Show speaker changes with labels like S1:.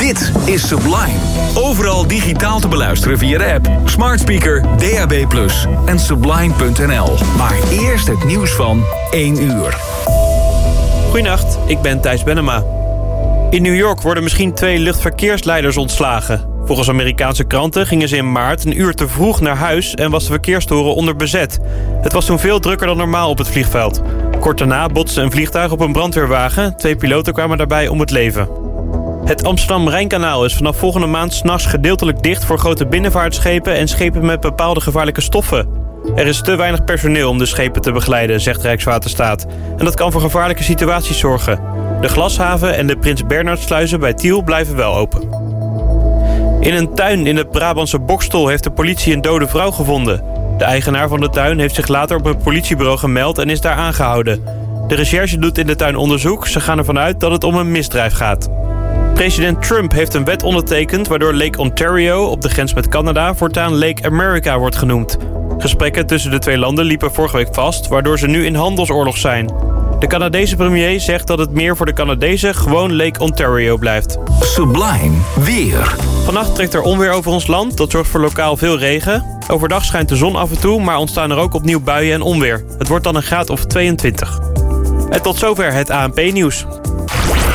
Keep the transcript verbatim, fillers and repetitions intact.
S1: Dit is Sublime. Overal digitaal te beluisteren via de app, smart speaker, D A B plus en sublime punt n l. Maar eerst het nieuws van één uur.
S2: Goedenacht, ik ben Thijs Bennema. In New York worden misschien twee luchtverkeersleiders ontslagen. Volgens Amerikaanse kranten gingen ze in maart een uur te vroeg naar huis en was de verkeerstoren onderbezet. Het was toen veel drukker dan normaal op het vliegveld. Kort daarna botste een vliegtuig op een brandweerwagen. Twee piloten kwamen daarbij om het leven. Het Amsterdam-Rijnkanaal is vanaf volgende maand 's nachts gedeeltelijk dicht voor grote binnenvaartschepen en schepen met bepaalde gevaarlijke stoffen. Er is te weinig personeel om de schepen te begeleiden, zegt Rijkswaterstaat. En dat kan voor gevaarlijke situaties zorgen. De glashaven en de Prins Bernhardsluizen bij Tiel blijven wel open. In een tuin in het Brabantse Boxtel heeft de politie een dode vrouw gevonden. De eigenaar van de tuin heeft zich later op het politiebureau gemeld en is daar aangehouden. De recherche doet in de tuin onderzoek. Ze gaan ervan uit dat het om een misdrijf gaat. President Trump heeft een wet ondertekend waardoor Lake Ontario op de grens met Canada voortaan Lake America wordt genoemd. Gesprekken tussen de twee landen liepen vorige week vast, waardoor ze nu in handelsoorlog zijn. De Canadese premier zegt dat het meer voor de Canadezen gewoon Lake Ontario blijft.
S1: Sublime weer.
S2: Vannacht trekt er onweer over ons land. Dat zorgt voor lokaal veel regen. Overdag schijnt de zon af en toe, maar ontstaan er ook opnieuw buien en onweer. Het wordt dan een graad of tweeëntwintig. En tot zover het A N P-nieuws.